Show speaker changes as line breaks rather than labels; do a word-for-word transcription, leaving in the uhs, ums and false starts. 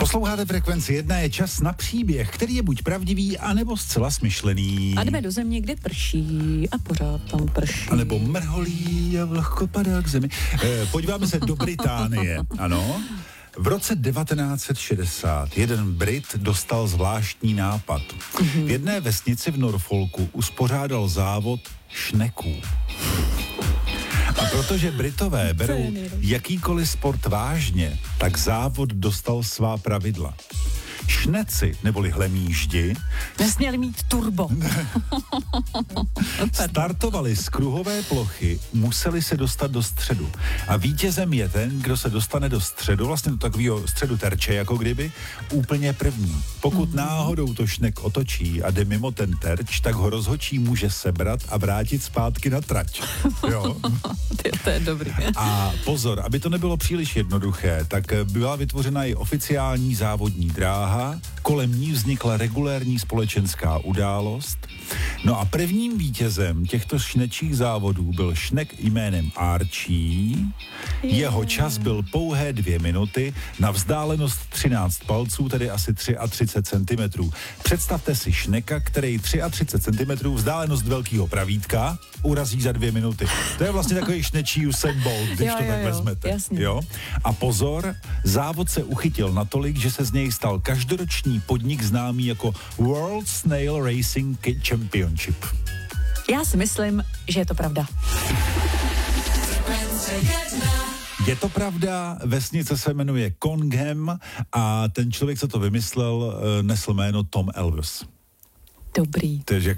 Posloucháte Frekvenci jedna, je čas na příběh, který je buď pravdivý, anebo zcela smyšlený.
A jdeme do země, kde prší a pořád tam prší.
A nebo mrholí a vlhko padá k zemi. E, podíváme se do Británie, ano. V roce devatenáct set šedesát jeden Brit dostal zvláštní nápad. Mm-hmm. V jedné vesnici v Norfolku uspořádal závod šneků. A protože Britové berou jakýkoliv sport vážně, tak závod dostal svá pravidla. Šneci, neboli hlemýždi,
nesměli mít turbo.
startovali z kruhové plochy, museli se dostat do středu. A vítězem je ten, kdo se dostane do středu, vlastně do takového středu terče, jako kdyby, úplně první. Pokud mm. náhodou to šnek otočí a jde mimo ten terč, tak ho rozhodčí může sebrat a vrátit zpátky na trať. Jo?
To je dobrý.
A pozor, aby to nebylo příliš jednoduché, tak byla vytvořena i oficiální závodní dráha, kolem ní vznikla regulérní společenská událost. No a prvním vítězem těchto šnečích závodů byl šnek jménem Archie. Jeho čas byl pouhé dvě minuty na vzdálenost třináct palců, tedy asi třicet tři centimetrů. Představte si šneka, který třicet tři centimetrů vzdálenost velkého pravítka urazí za dvě minuty. To je vlastně takový šnečí Usain Bolt, když
jo,
to
jo,
tak
jo,
vezmete.
Jasně.
Jo? A pozor, závod se uchytil natolik, že se z něj stal každoroční podnik známý jako World Snail Racing Championship.
Já si myslím, že je to pravda.
Je to pravda, vesnice se jmenuje Congham a ten člověk, co to vymyslel, nesl jméno Tom Elvis.
Dobrý.
Takže